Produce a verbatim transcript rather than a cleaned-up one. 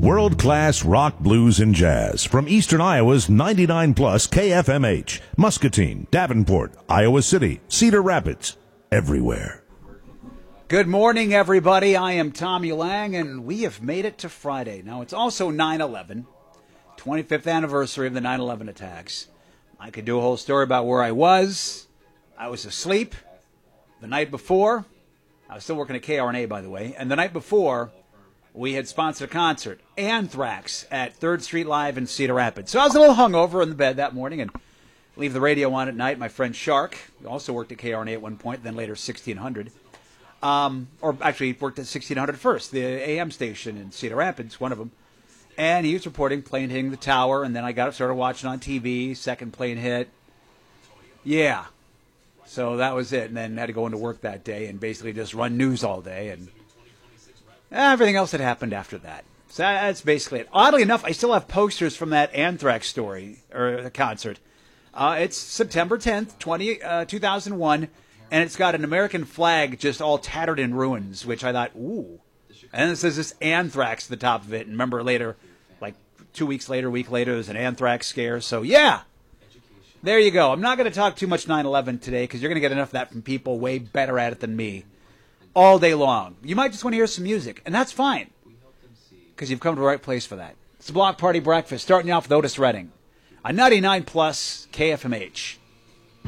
World-class rock, blues, and jazz from Eastern Iowa's ninety-nine plus K F M H, Muscatine, Davenport, Iowa City, Cedar Rapids, everywhere. Good morning, everybody. I am Tommy Lang, and we have made it to Friday. Now, it's also nine eleven, twenty-fifth anniversary of the nine eleven attacks. I could do a whole story about where I was. I was asleep the night before. I was still working at K R N A, by the way. And the night before, we had sponsored a concert, Anthrax, at third Street Live in Cedar Rapids. So I was a little hungover in the bed that morning and leave the radio on at night. My friend Shark, who also worked at K R N A at one point, then later sixteen hundred. Um, or actually worked at sixteen hundred first, the A M station in Cedar Rapids, one of them. And he was reporting plane hitting the tower, and then I got up, started watching on T V, second plane hit. Yeah. So that was it, and then had to go into work that day and basically just run news all day, and everything else that happened after that. So that's basically it. Oddly enough, I still have posters from that Anthrax story, or the concert. Uh, it's September tenth, twenty, uh, two thousand one, and it's got an American flag just all tattered in ruins, which I thought, ooh. And it says this Anthrax at the top of it, and remember later, like two weeks later, a week later, there's an Anthrax scare. So yeah, there you go. I'm not going to talk too much nine eleven today, because you're going to get enough of that from people way better at it than me all day long. You might just want to hear some music, and that's fine, because you've come to the right place for that. It's the Block Party Breakfast, starting you off with Otis Redding on ninety-nine plus K F M H.